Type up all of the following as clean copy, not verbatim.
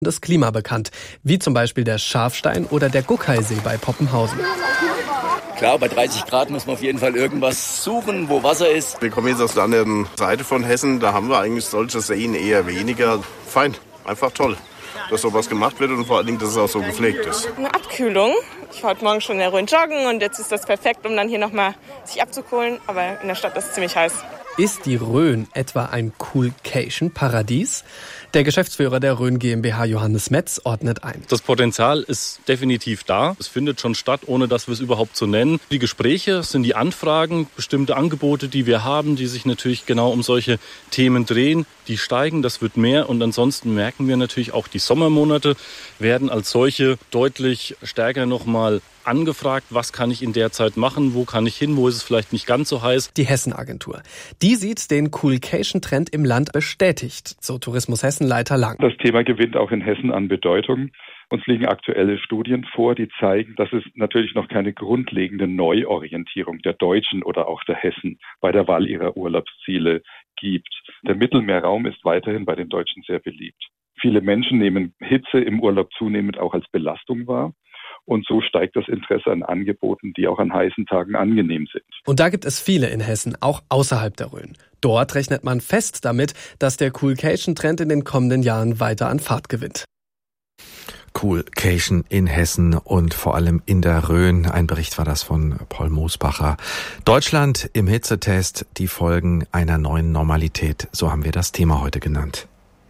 das Klima bekannt, wie zum Beispiel der Schafstein oder der Guckeisee bei Poppenhausen. Klar, bei 30 Grad muss man auf jeden Fall irgendwas suchen, wo Wasser ist. Wir kommen jetzt aus der anderen Seite von Hessen, da haben wir eigentlich solche Seen eher weniger. Fein, einfach toll, dass sowas gemacht wird und vor allen Dingen, dass es auch so gepflegt ist. Eine Abkühlung. Ich war heute Morgen schon in der Rhön joggen und jetzt ist das perfekt, um dann hier nochmal sich abzukohlen. Aber in der Stadt ist es ziemlich heiß. Ist die Rhön etwa ein Coolcation-Paradies? Der Geschäftsführer der Rhön GmbH, Johannes Metz, ordnet ein. Das Potenzial ist definitiv da. Es findet schon statt, ohne dass wir es überhaupt so nennen. Die Gespräche sind die Anfragen, bestimmte Angebote, die wir haben, die sich natürlich genau um solche Themen drehen. Die steigen, das wird mehr. Und ansonsten merken wir natürlich auch, die Sommermonate werden als solche deutlich stärker nochmal angefragt, was kann ich in der Zeit machen, wo kann ich hin, wo ist es vielleicht nicht ganz so heiß. Die Hessen-Agentur, die sieht den Coolcation-Trend im Land bestätigt, so Tourismus Hessen-Leiter Lang. Das Thema gewinnt auch in Hessen an Bedeutung. Uns liegen aktuelle Studien vor, die zeigen, dass es natürlich noch keine grundlegende Neuorientierung der Deutschen oder auch der Hessen bei der Wahl ihrer Urlaubsziele gibt. Der Mittelmeerraum ist weiterhin bei den Deutschen sehr beliebt. Viele Menschen nehmen Hitze im Urlaub zunehmend auch als Belastung wahr. Und so steigt das Interesse an Angeboten, die auch an heißen Tagen angenehm sind. Und da gibt es viele in Hessen, auch außerhalb der Rhön. Dort rechnet man fest damit, dass der Coolcation-Trend in den kommenden Jahren weiter an Fahrt gewinnt. Coolcation in Hessen und vor allem in der Rhön. Ein Bericht war das von Paul Moosbacher. Deutschland im Hitzetest, die Folgen einer neuen Normalität. So haben wir das Thema heute genannt.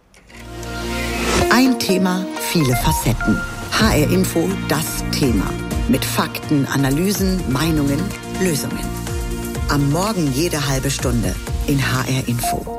Ein Thema, viele Facetten. HR Info, das Thema. Mit Fakten, Analysen, Meinungen, Lösungen. Am Morgen jede halbe Stunde in HR Info.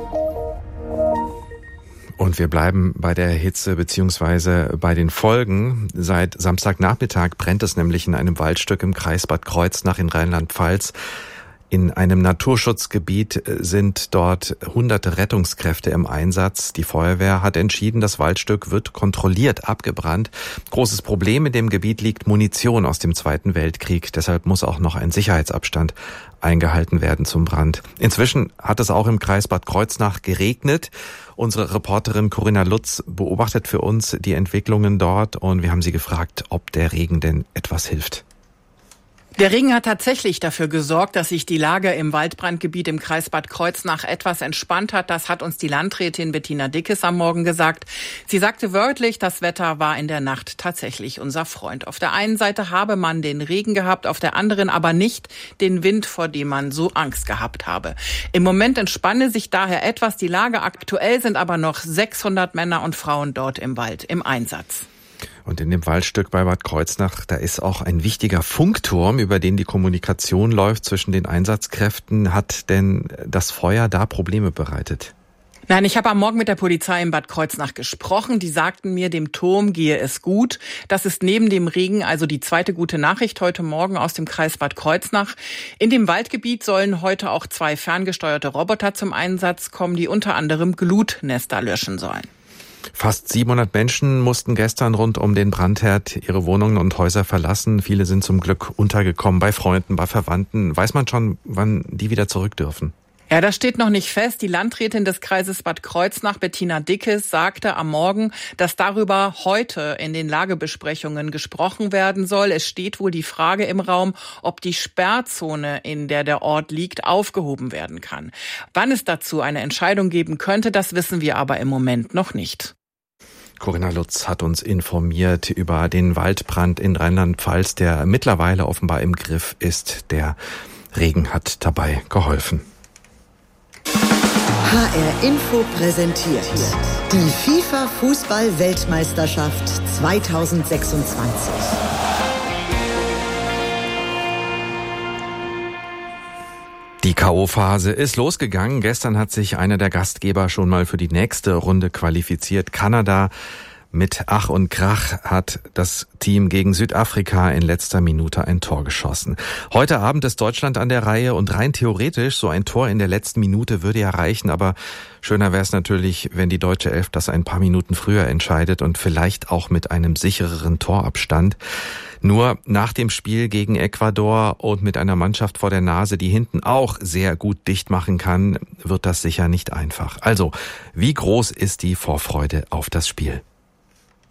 Und wir bleiben bei der Hitze bzw. bei den Folgen. Seit Samstagnachmittag brennt es nämlich in einem Waldstück im Kreis Bad Kreuznach in Rheinland-Pfalz. In einem Naturschutzgebiet sind dort hunderte Rettungskräfte im Einsatz. Die Feuerwehr hat entschieden, das Waldstück wird kontrolliert abgebrannt. Großes Problem in dem Gebiet liegt Munition aus dem Zweiten Weltkrieg. Deshalb muss auch noch ein Sicherheitsabstand eingehalten werden zum Brand. Inzwischen hat es auch im Kreis Bad Kreuznach geregnet. Unsere Reporterin Corinna Lutz beobachtet für uns die Entwicklungen dort und wir haben sie gefragt, ob der Regen denn etwas hilft. Der Regen hat tatsächlich dafür gesorgt, dass sich die Lage im Waldbrandgebiet im Kreis Bad Kreuznach etwas entspannt hat. Das hat uns die Landrätin Bettina Dickes am Morgen gesagt. Sie sagte wörtlich, das Wetter war in der Nacht tatsächlich unser Freund. Auf der einen Seite habe man den Regen gehabt, auf der anderen aber nicht den Wind, vor dem man so Angst gehabt habe. Im Moment entspanne sich daher etwas die Lage. Aktuell sind aber noch 600 Männer und Frauen dort im Wald im Einsatz. Und in dem Waldstück bei Bad Kreuznach, da ist auch ein wichtiger Funkturm, über den die Kommunikation läuft zwischen den Einsatzkräften. Hat denn das Feuer da Probleme bereitet? Nein, ich habe am Morgen mit der Polizei in Bad Kreuznach gesprochen. Die sagten mir, dem Turm gehe es gut. Das ist neben dem Regen also die zweite gute Nachricht heute Morgen aus dem Kreis Bad Kreuznach. In dem Waldgebiet sollen heute auch 2 ferngesteuerte Roboter zum Einsatz kommen, die unter anderem Glutnester löschen sollen. Fast 700 Menschen mussten gestern rund um den Brandherd ihre Wohnungen und Häuser verlassen. Viele sind zum Glück untergekommen bei Freunden, bei Verwandten. Weiß man schon, wann die wieder zurück dürfen? Ja, das steht noch nicht fest. Die Landrätin des Kreises Bad Kreuznach, Bettina Dickes, sagte am Morgen, dass darüber heute in den Lagebesprechungen gesprochen werden soll. Es steht wohl die Frage im Raum, ob die Sperrzone, in der der Ort liegt, aufgehoben werden kann. Wann es dazu eine Entscheidung geben könnte, das wissen wir aber im Moment noch nicht. Corinna Lutz hat uns informiert über den Waldbrand in Rheinland-Pfalz, der mittlerweile offenbar im Griff ist. Der Regen hat dabei geholfen. HR Info präsentiert die FIFA-Fußball-Weltmeisterschaft 2026. Die K.O.-Phase ist losgegangen. Gestern hat sich einer der Gastgeber schon mal für die nächste Runde qualifiziert. Kanada mit Ach und Krach hat das Team gegen Südafrika in letzter Minute ein Tor geschossen. Heute Abend ist Deutschland an der Reihe und rein theoretisch so ein Tor in der letzten Minute würde ja reichen, aber schöner wäre es natürlich, wenn die deutsche Elf das ein paar Minuten früher entscheidet und vielleicht auch mit einem sichereren Torabstand. Nur nach dem Spiel gegen Ecuador und mit einer Mannschaft vor der Nase, die hinten auch sehr gut dicht machen kann, wird das sicher nicht einfach. Also, wie groß ist die Vorfreude auf das Spiel?